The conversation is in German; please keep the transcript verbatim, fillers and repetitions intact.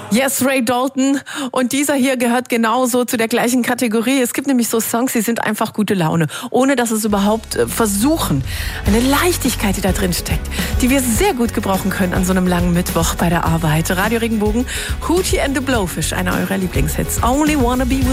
Yes, Ray Dalton. Und dieser hier gehört genauso zu der gleichen Kategorie. Es gibt nämlich so Songs, die sind einfach gute Laune, ohne dass es überhaupt äh, versuchen. Eine Leichtigkeit, die da drin steckt, die wir sehr gut gebrauchen können an so einem langen Mittwoch bei der Arbeit. Radio Regenbogen, Hootie and the Blowfish, einer eurer Lieblingshits. Only wanna be with